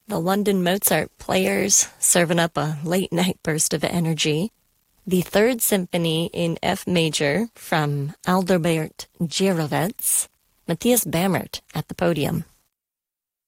The London Mozart Players serving up a late-night burst of energy. The Third Symphony in F major from Adalbert Gierowitz. Matthias Bamert at the podium.